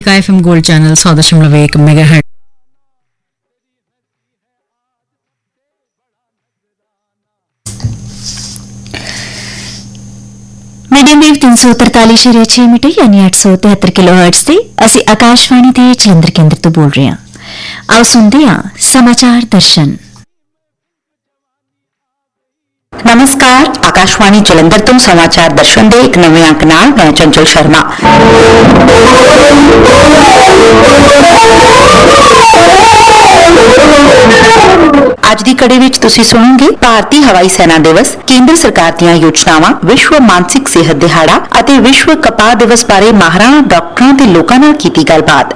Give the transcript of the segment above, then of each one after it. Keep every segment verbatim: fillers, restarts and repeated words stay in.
का F M gold channel सौ दशमलव एक मेगा हर्ट्ज। मीडियम वेव तीन सौ तरतालीस रेडियो छह मीटर यानी आठ सौ तिहत्तर किलो हर्ट्ज से ਅਸੀਂ ਆਕਾਸ਼ਵਾਣੀ ਦੇ ਜਲੰਧਰ ਕੇਂਦਰ ਤੋਂ ਬੋਲ ਰਹੇ ਹਾਂ। ਆਓ ਸੁਣਦੇ ਹਾਂ समाचार दर्शन। नमस्कार, आकाशवाणी जलंधर तो समाचार दर्शन के एक नवे अंक नाल मैं चंचल शर्मा। ਅੱਜ ਦੀ ਕੜੀ ਵਿੱਚ ਤੁਸੀਂ ਸੁਣੋਗੇ ਭਾਰਤੀ ਹਵਾਈ ਸੈਨਾ ਦਿਵਸ, ਕੇਂਦਰ ਸਰਕਾਰ ਦੀਆਂ ਯੋਜਨਾਵਾਂ, ਵਿਸ਼ਵ ਮਾਨਸਿਕ ਸਿਹਤ ਦਿਹਾੜਾ ਅਤੇ ਵਿਸ਼ਵ ਕਪਾਹ ਦਿਵਸ ਬਾਰੇ ਮਾਹਰਾਂ, ਡਾਕਟਰਾਂ ਤੇ ਲੋਕਾਂ ਨਾਲ ਕੀਤੀ ਗੱਲਬਾਤ।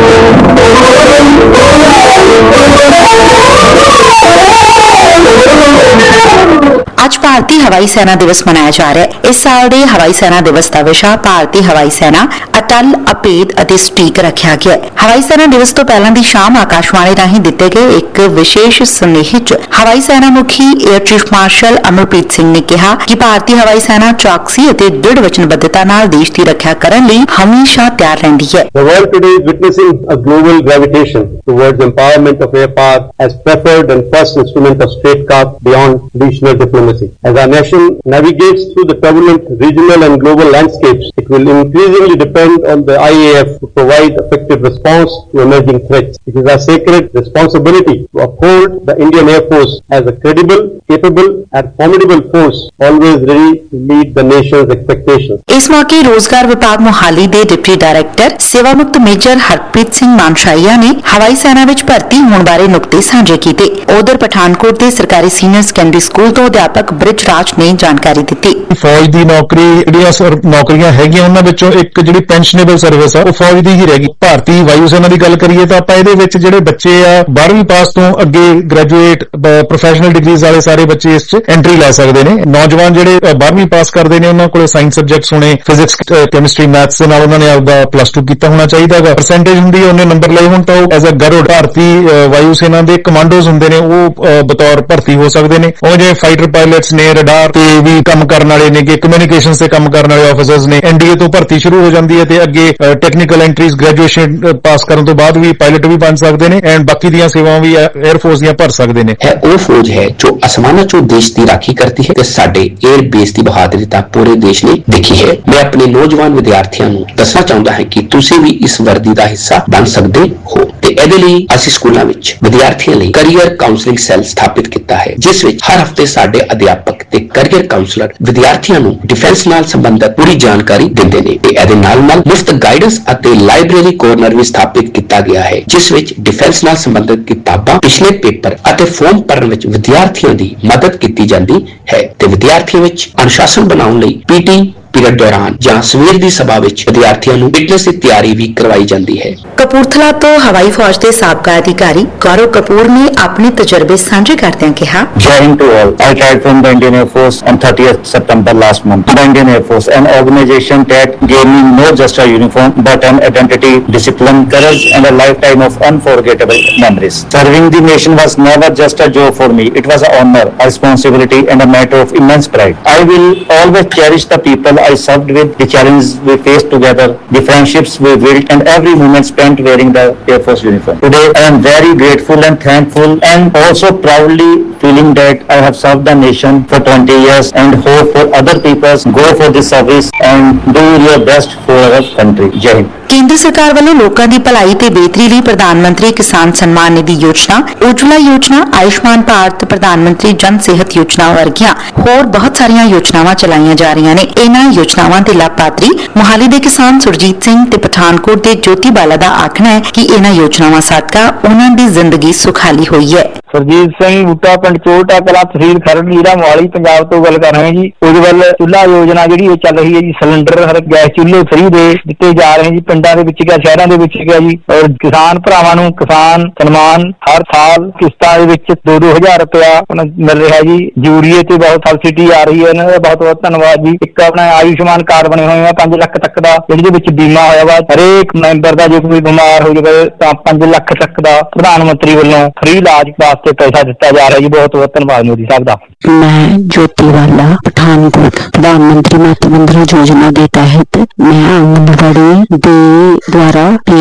ਅੱਜ ਭਾਰਤੀ ਹਵਾਈ ਸੈਨਾ ਦਿਵਸ ਮਨਾਇਆ ਜਾ ਰਿਹਾ ਹੈ। ਇਸ ਸਾਲ ਦੇ ਹਵਾਈ ਸੈਨਾ ਦਿਵਸ ਦਾ ਵਿਸ਼ਾ ਭਾਰਤੀ ਹਵਾਈ ਸੈਨਾ ਅਟਲ, ਅਭੇਦ ਅਤੇ ਸਟੀਕ ਰੱਖਿਆ ਗਿਆ ਹੈ। ਹਵਾਈ ਸੈਨਾ ਦਿਵਸ ਤੋਂ ਪਹਿਲਾਂ ਦੀ ਸ਼ਾਮ ਆਕਾਸ਼ਵਾਣੀ ਰਾਹੀਂ ਦਿੱਤੇ ਗਏ ਇੱਕ ਵਿਸ਼ੇਸ਼ ਸੁਨੇਹੇ 'ਚ ਹਵਾਈ ਸੈਨਾ ਮੁਖੀ air chief marshal Amarpreet Singh ਨੇ ਕਿਹਾ ਕਿ ਭਾਰਤੀ ਹਵਾਈ ਸੈਨਾ ਚੌਕਸੀ ਅਤੇ ਦ੍ਰਿੜ ਵਚਨਬੱਧਤਾ ਨਾਲ ਦੇਸ਼ ਦੀ ਰੱਖਿਆ ਕਰਨ ਲਈ ਹਮੇਸ਼ਾ ਤਿਆਰ ਰਹਿੰਦੀ ਹੈ। The world today is witnessing a global gravitation towards empowerment of air power as preferred and first instrument of statecraft beyond traditional diplomacy. As our nation navigates through the turbulent regional and global landscapes, it will increasingly depend on the I A F to provide effective response to emerging threats. It is our sacred responsibility to uphold the Indian Air Force as a credible, capable and formidable force, always ready to meet the nation's expectations. ਇਸ ਮੌਕੇ ਰੋਜ਼ਗਾਰ ਵਿਭਾਗ ਮੁਹਾਲੀ ਦੇ deputy director ਸੇਵਾ ਮੁਕਤ major Harpreet Singh Manshahia ਨੇ ਹਵਾਈ ਸੈਨਾ ਵਿੱਚ ਭਰਤੀ ਹੋਣ ਬਾਰੇ ਨੁਕਤੇ ਸਾਂਝੇ ਕੀਤੇ। ਉਧਰ ਪਠਾਨਕੋਟ ਦੇ ਸਰਕਾਰੀ ਸੀਨੀਅਰ ਸੈਕੰਡਰੀ ਸਕੂਲ ਤੋਂ ਅਧਿਆਪਕ ਬ੍ਰਿਜ ਰਾਜ ਨੇ ਜਾਣਕਾਰੀ ਦਿੱਤੀ। ਫੌਜ ਦੀ ਨੌਕਰੀ ਜਿਹੜੀਆਂ ਨੌਕਰੀਆਂ ਹੈਗੀਆਂ ਉਹਨਾਂ ਵਿੱਚੋਂ ਇੱਕ ਜਿਹੜੀ ਪੈਨਸ਼ਨੇਬਲ ਸਰਵਿਸ ਆ ਉਹ ਫੌਜ ਦੀ ਹੀ ਰਹਿ ਗਈ। ਭਾਰਤੀ ਵਾਯੂ ਸੈਨਾ ਦੀ ਗੱਲ ਕਰੀਏ ਤਾਂ ਆਪਾਂ ਇਹਦੇ ਵਿੱਚ ਜਿਹੜੇ ਬੱਚੇ ਆ ਬਾਰ੍ਹਵੀਂ ਪਾਸ ਤੋਂ ਅੱਗੇ ਗ੍ਰੈਜੂਏਟ ਪ੍ਰੋਫੈਸ਼ਨਲ ਡਿਗਰੀਜ਼ ਵਾਲੇ ਸਾਰੇ ਬੱਚੇ ਇਸ 'ਚ ਐਂਟਰੀ ਲੈ ਸਕਦੇ ਨੇ। ਨੌਜਵਾਨ ਜਿਹੜੇ ਬਾਰ੍ਹਵੀਂ ਪਾਸ ਕਰਦੇ ਨੇ ਉਹਨਾਂ ਕੋਲੇ ਸਾਇੰਸ ਸਬਜੈਕਟਸ ਹੋਣੇ, ਫਿਜ਼ਿਕਸ, ਕੈਮਿਸਟਰੀ, ਮੈਥਸ ਦੇ ਨਾਲ ਉਹਨਾਂ ਨੇ ਆਪਦਾ ਪਲੱਸ ਟੂ ਕੀਤਾ ਹੋਣਾ ਚਾਹੀਦਾ ਹੈਗਾ। ਪਰਸੈਂਟੇਜ ਹੁੰਦੀ ਹੈ ਉਹਨੇ ਨੰਬਰ ਲਏ ਹੋਣ ਤਾਂ ਉਹ ਐਜ਼ ਅ ਗਰੁੜ ਭਾਰਤੀ ਵਾਯੂ ਸੈਨਾ ਦੇ ਕਮਾਂਡੋਜ਼ ਹੁੰਦੇ ਨੇ, ਉਹ ਬਤੌਰ ਭਰਤੀ ਹੋ ਸਕਦੇ ਨੇ। ਉਹ ਜਿਵੇਂ ਫਾਈਟਰ ਪਾਇਲਟਸ ਨੇ, ਰਡਾਰ ਤੇ ਵੀ ਕੰਮ ਕਰਨ ਵਾਲੇ ਨੇ, ਕਿ ਕਮਿਊਨੀਕੇਸ਼ਨਸ ਤੇ ਕੰਮ ਕਰਨ ਵਾਲੇ ਆਫੀਸਰਸ ਨੇ। ਐਨਡੀਏ ਤੋਂ ਭਰਤੀ ਸ਼ੁਰੂ ਹੋ ਜਾਂਦੀ ਹੈ ਤੇ ਅੱਗੇ ਟੈਕਨੀਕਲ ਐਂਟਰੀਜ਼ ਗ੍ਰੈਜੂਏਸ਼ਨ ਪਾਸ ਕਰਨ ਤੋਂ ਬਾਅਦ ਵੀ ਪਾਇਲਟ ਵੀ ਬਣ ਸਕਦੇ ਨੇ ਐਂਡ ਬਾਕੀ ਦੀਆਂ ਸੇਵਾਵਾਂ ਵੀ 에ਅਰ ਫੋਰਸ ਦੀਆਂ ਭਰ ਸਕਦੇ ਨੇ। ਹੈ ਉਹ ਫੌਜ ਹੈ ਜੋ ਅਸਮਾਨਾਂ 'ਚੋਂ ਦੇਸ਼ ਦੀ ਰਾਖੀ ਕਰਦੀ ਹੈ ਤੇ ਸਾਡੇ 에ਅਰ ਬੇਸ ਦੀ ਬਹਾਦਰੀ ਤਾਂ ਪੂਰੇ ਦੇਸ਼ ਨੇ ਦੇਖੀ ਹੈ। ਮੈਂ ਆਪਣੇ ਨੌਜਵਾਨ ਵਿਦਿਆਰਥੀਆਂ ਨੂੰ ਦੱਸਣਾ ਚਾਹੁੰਦਾ ਹਾਂ ਕਿ ਤੁਸੀਂ ਵੀ ਇਸ ਵਰਦੀ ਦਾ ਹਿੱਸਾ ਬਣ ਸਕਦੇ ਹੋ ਤੇ ਇਹਦੇ ਲਈ ਅਸੀਂ ਸਕੂਲਾਂ ਵਿੱਚ ਵਿਦਿਆਰਥੀਆਂ ਲਈ ਕੈਰੀਅਰ ਕਾਉਂਸਲਿੰਗ ਸੈੱਲ ਸਥਾਪਿਤ ਕੀਤਾ ਹੈ, ਜਿਸ ਵਿੱਚ ਹਰ ਹਫ਼ਤੇ ਸਾਡੇ ਅਧਿਆਪਕ ਤੇ ਕੈਰੀਅਰ ਕਾਉਂਸਲਰ ਵਿਦਿਆਰਥੀਆਂ ਨੂੰ ਡਿਫੈਂਸ ਨਾਲ ਸੰਬੰਧਿਤ ਪੂਰੀ ਜਾਣਕਾਰੀ ਦਿੰਦੇ ਨੇ ਤੇ ਇਹਦੇ ਨਾਲ ਨਾਲ ਮੁਫਤ ਗਾਈਡੈਂਸ ਅਤੇ ਲਾਇਬ੍ਰੇਰੀ ਕੋਰਨਰ ਵੀ ਸਥਾਪਿਤ ਕੀਤਾ ਗਿਆ ਹੈ, ਜਿਸ ਵਿੱਚ ਡਿਫੈਂਸ ਨਾਲ ਸੰਬੰਧਿਤ ਕਿਤਾਬਾਂ, ਪਿਛਲੇ ਪੇਪਰ ਅਤੇ ਫਾਰਮ ਭਰਨ ਵਿੱਚ ਵਿਦਿਆਰਥੀਆਂ ਦੀ ਮਦਦ ਕੀਤੀ ਜਾਂਦੀ ਹੈ ਤੇ ਵਿਦਿਆਰਥੀਆਂ ਵਿੱਚ ਅਨੁਸ਼ਾਸਨ ਬਣਾਉਣ ਲਈ ਪੀਟੀ ਪੀਰੀਅਡ ਦੌਰਾਨ ਜਾਂ ਸਵੇਰ ਦੀ ਸਭਾ ਵਿੱਚ ਵਿਦਿਆਰਥੀਆਂ ਨੂੰ ਫਿਟਨੈਸ ਦੀ ਤਿਆਰੀ ਵੀ ਕਰਵਾਈ ਜਾਂਦੀ ਹੈ। ਕਪੂਰਥਲਾ ਤੋਂ ਹਵਾਈ ਫੌਜ ਦੇ ਸਾਬਕਾ ਅਧਿਕਾਰੀ ਗੌਰਵ ਕਪੂਰ ਨੇ ਆਪਣੇ ਤਜਰਬੇ ਸਾਂਝੇ ਕਰਦਿਆਂ ਕਿਹਾ, Jai Hind to all. I retired from the Indian Air Force on thirtieth September last month. The Indian Air Force, an organization that gave me not just a uniform but an identity, discipline, courage and a lifetime of unforgettable memories. Serving the nation was never just a job for me. It was an honor, a responsibility and a matter of immense pride. I will always cherish the people I served with, the challenges we faced together, the friendships we built and every moment spent wearing the Air Force uniform. Today I am very grateful and thankful and also proudly feeling that I have served the nation for twenty years and hope for other people go for this service and do your best for our country. Jai Hind. ਕੇਂਦਰ ਸਰਕਾਰ ਵੱਲੋਂ ਲੋਕਾਂ ਦੀ ਭਲਾਈ ਤੇ ਬਿਹਤਰੀ ਲਈ ਪ੍ਰਧਾਨ ਮੰਤਰੀ ਕਿਸਾਨ ਸਨਮਾਨ ਨਿਧੀ ਯੋਜਨਾ, ਉਜਵਲਾ ਯੋਜਨਾ, ਆਯੁਸ਼ਮਾਨ ਭਾਰਤ, ਪ੍ਰਧਾਨ ਮੰਤਰੀ ਜਨ ਸਿਹਤ ਯੋਜਨਾ ਵਰਗੀਆਂ ਹੋਰ ਬਹੁਤ ਸਾਰੀਆਂ ਯੋਜਨਾਵਾਂ ਚਲਾਈਆਂ ਜਾ ਰਹੀਆਂ ਨੇ। ਇਹਨਾਂ ਯੋਜਨਾਵਾਂ ਦੇ ਲਾਭਪਾਤਰੀ ਮੋਹਾਲੀ ਦੇ ਕਿਸਾਨ ਸੁਰਜੀਤ ਸਿੰਘ ਤੇ ਪਠਾਨਕੋਟ ਦੇ ਜੋਤੀ ਬਾਲਾ ਦਾ ਆਖਣਾ ਹੈ ਕਿ ਇਹਨਾਂ ਯੋਜਨਾਵਾਂ ਸਦਕਾ ਉਹਨਾਂ ਦੀ ਜ਼ਿੰਦਗੀ ਸੁਖਾਲੀ ਹੋਈ ਹੈ। ਸੁਰਜੀਤ ਸਿੰਘ ਬੂਟਾ ਪਿੰਡ ਚੋਟਾ ਕਲਾ ਤਹਿਸੀਲ ਖਰੜ ਜ਼ਿਲ੍ਹਾ ਮੋਹਾਲੀ ਪੰਜਾਬ ਤੋਂ ਗੱਲ ਕਰ ਰਹੇ ਹਾਂ ਜੀ। ਉਜਵਲ ਚੁੱਲ੍ਹਾ ਯੋਜਨਾ ਜਿਹੜੀ ਇਹ ਚੱਲ ਰਹੀ ਹੈ ਜੀ, ਸਿਲੰਡਰ ਹਰ ਗੈਸ ਚੁੱਲ੍ਹੇ ਫ੍ਰੀ ਦੇ ਦਿੱਤੇ ਜਾ ਰਹੇ ਜੀ, ਪਿੰਡਾਂ ਦੇ ਵਿੱਚ ਗਿਆ, ਸ਼ਹਿਰਾਂ ਦੇ ਵਿੱਚ ਗਿਆ ਜੀ। ਔਰ ਕਿਸਾਨ ਭਰਾਵਾਂ ਨੂੰ ਕਿਸਾਨ ਸਨਮਾਨ ਹਰ ਸਾਲ ਕਿਸ਼ਤਾਂ ਦੇ ਵਿੱਚ ਦੋ ਦੋ ਹਜ਼ਾਰ ਰੁਪਇਆ ਮਿਲ ਰਿਹਾ ਜੀ। ਯੂਰੀਏ ਤੇ ਬਹੁਤ ਸਬਸਿਡੀ ਆ ਰਹੀ ਹੈ, ਇਹਨਾਂ ਦਾ ਬਹੁਤ ਬਹੁਤ ਧੰਨਵਾਦ ਜੀ। ਇੱਕ ਆਪਣਾ ਆਯੁਸ਼ਮਾਨ ਕਾਰਡ ਬਣੇ ਹੋਏ ਆ ਪੰਜ ਲੱਖ ਤੱਕ ਦਾ, ਜਿਹਦੇ ਵਿੱਚ ਬੀਮਾ ਹੋਇਆ ਵਾ ਹਰੇਕ ਮੈਂਬਰ ਦਾ, ਜੇ ਕੋਈ ਬਿਮਾਰ ਹੋ ਜਾਵੇ ਤਾਂ ਪੰਜ ਲੱਖ ਤੱਕ ਦਾ ਪ੍ਰਧਾਨ ਮੰਤਰੀ ਵੱਲੋਂ ਫ੍ਰੀ ਇਲਾਜ ਵਾਸਤੇ ਪੈਸਾ ਦਿੱਤਾ ਜਾ ਰਿਹਾ ਜੀ। ਬਹੁਤ ਬਹੁਤ ਧੰਨਵਾਦ ਮੋਦੀ ਸਾਹਿਬ ਦਾ। मैं ज्योति वाला पठानकोट प्रधानमंत्री मातृ वंदना योजना के तहत मैं आंगनबाड़ी दे द्वारा